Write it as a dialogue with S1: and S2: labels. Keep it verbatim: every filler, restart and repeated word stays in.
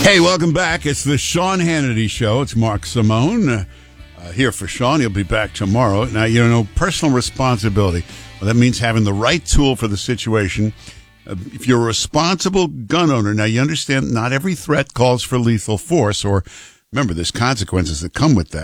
S1: Hey, welcome back. It's the Sean Hannity Show. It's Mark Simone uh, uh, here for Sean. He'll be back tomorrow. Now, you know, personal responsibility. Well, that means having the right tool for the situation. Uh, if you're a responsible gun owner, now you understand not every threat calls for lethal force, or remember, there's consequences that come with that.